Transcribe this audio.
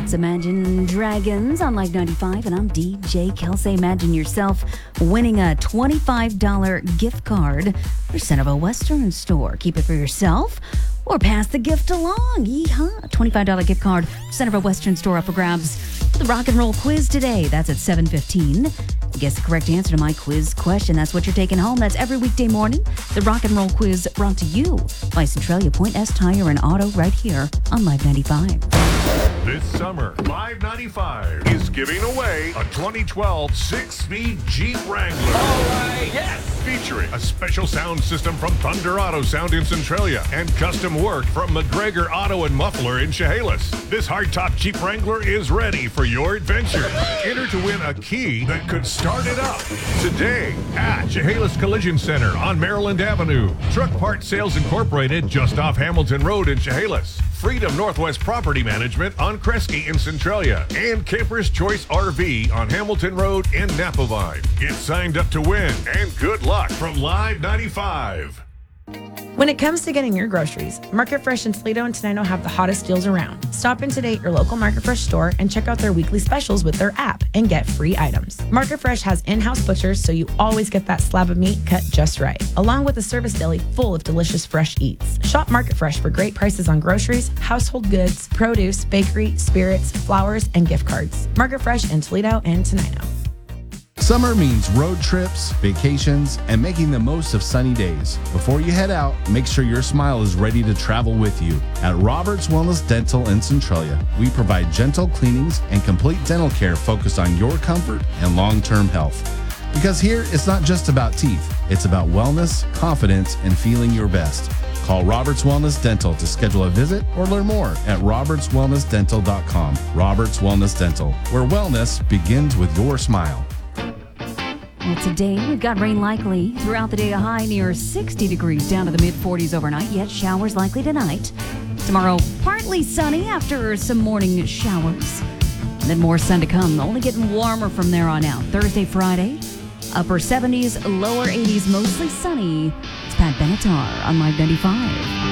It's Imagine Dragons on Live 95, and I'm DJ Kelsey. Imagine yourself winning a $25 gift card for Centerville Western Store. Keep it for yourself or pass the gift along. Yeehaw. $25 gift card, Centerville Western Store up for grabs for the rock and roll quiz today. That's at 7:15. Guess the correct answer to my quiz question. That's what you're taking home. That's every weekday morning. The rock and roll quiz brought to you by Centralia Point S Tire and Auto right here on Live 95. This summer, Live 95 is giving away a 2012 6-speed Jeep Wrangler. All right, yes! Featuring a special sound system from Thunder Auto Sound in Centralia and custom work from McGregor Auto and Muffler in Chehalis. This hardtop Jeep Wrangler is ready for your adventure. Enter to win a key that could start it up today at Chehalis Collision Center on Maryland Avenue. Truck Parts Sales Incorporated just off Hamilton Road in Chehalis. Freedom Northwest Property Management on Kresge in Centralia, and Camper's Choice RV on Hamilton Road in Napavine. Get signed up to win, and good luck from Live 95. When it comes to getting your groceries, Market Fresh in Toledo and Tenino have the hottest deals around. Stop in today at your local Market Fresh store and check out their weekly specials with their app and get free items. Market Fresh has in-house butchers, so you always get that slab of meat cut just right, along with a service deli full of delicious fresh eats. Shop Market Fresh for great prices on groceries, household goods, produce, bakery, spirits, flowers, and gift cards. Market Fresh in Toledo and Tenino. Summer means road trips, vacations, and making the most of sunny days. Before you head out, make sure your smile is ready to travel with you. At Roberts Wellness Dental in Centralia, we provide gentle cleanings and complete dental care focused on your comfort and long-term health. Because here, it's not just about teeth. It's about wellness, confidence, and feeling your best. Call Roberts Wellness Dental to schedule a visit or learn more at robertswellnessdental.com. Roberts Wellness Dental, where wellness begins with your smile. Well, today we've got rain likely throughout the day, a high near 60 degrees down to the mid-40s overnight, yet showers likely tonight. Tomorrow, partly sunny after some morning showers. And then more sun to come, only getting warmer from there on out. Thursday, Friday, upper 70s, lower 80s, mostly sunny. It's Pat Benatar on Live 95.